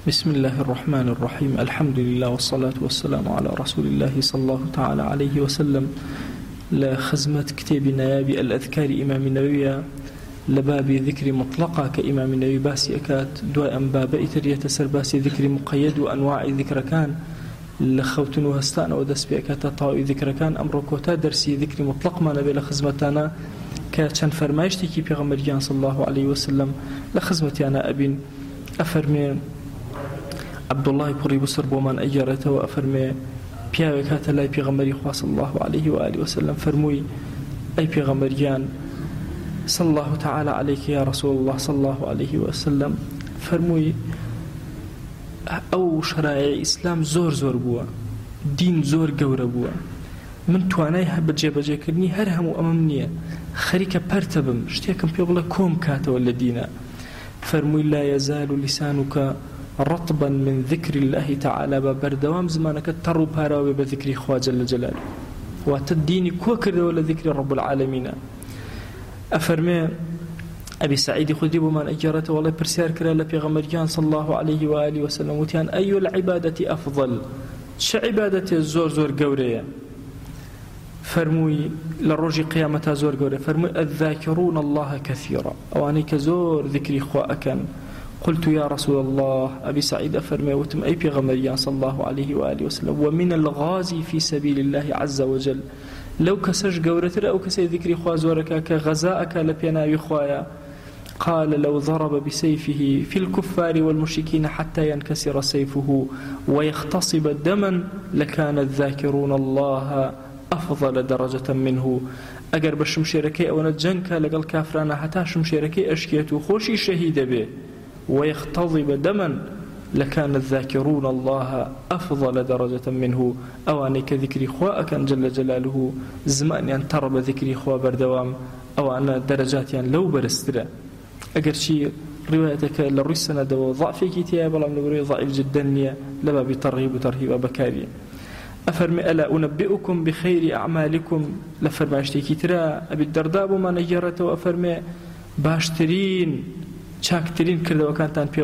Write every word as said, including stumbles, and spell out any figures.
بسم الله الرحمن الرحيم. الحمد لله والصلاة والسلام على رسول الله صلى الله تعالى عليه وسلم. لخزمة كتاب نيابي الأذكار إمام النووي لباب ذكر مطلقة كإمام النووي باسي أكات دواء باب إتر يتسر باسي ذكر مقيد وأنواع ذكر كان لخوتن وهستان ودس بأكات طاوي ذكر كان أمر كوتا درسي ذكر مطلق ما نبي لخزمتنا كاتشان فرمايشتي كي بيغمريان صلى الله عليه وسلم لخزمتي أنا أبين أفرمي عبد الله بوري بسر بومان أجرته وأفرمي بياوك هاتا لاي بيغمري خواه صلى الله عليه وآله وسلم فرموي أي بيغمريان صلى الله تعالى عليك يا رسول الله صلى الله عليه وسلم فرموي أو شرائع إسلام زور زور بوا دين زور قور بوا من تواناي هبت جيبا جيكرني هرهم وأمامنية خريكة بارتبم شتيكم بيبلا كوم كاتا ولا دينا فرموي لا يزال لسانك رطبا من ذكر الله تعالى ببردوام زمانك ترو باراوي بذكر خواه جل جلاله وتديني كوكر ولا ذكر رب العالمين. أفرمي أبي سعيد خدري بمن أجرته والله برسيار كرا لبيغمريان صلى الله عليه وآله وسلم وتيان أي العبادة أفضل شعبادة الزور زور قورية فرموي للرجي قيامة زور قورية فرموي الذاكرون الله كثيرا أوانيك زور ذكري خواه كان. قلت يا رسول الله أبي سعيد أفرمي وتم أي بيغمريان صلى الله عليه وآله وسلم ومن الغازي في سبيل الله عز وجل لو كسج قورتر أو كسي ذكري خواه زورك كغزاءك لبينا بخوايا قال لو ضرب بسيفه في الكفار والمشركين حتى ينكسر سيفه ويختصب دما لكان الذاكرون الله أفضل درجة منه. أقر بشمشيركي أو نجنك لقل كافرانا حتى شمشيركي أشكيته خوشي شهيد به ويختضب دما لكان الذاكرون الله أفضل درجة منه. أوانيك ذكري خواء كان جل جلاله زمان أن ترب ذكري خواء بردوام أو أن درجات يعني لو برسترا أقر شيء روايتك للرسنة دو ضعف كتاب الله من ضعيف جدا لما بترهيب وترهيب بكاري. أفرمي ألا أنبئكم بخير أعمالكم لفرمي اشتكي ترى أبي الدرداء ما نجرته وأفرمي باشترين شاكترين كردوا كانتان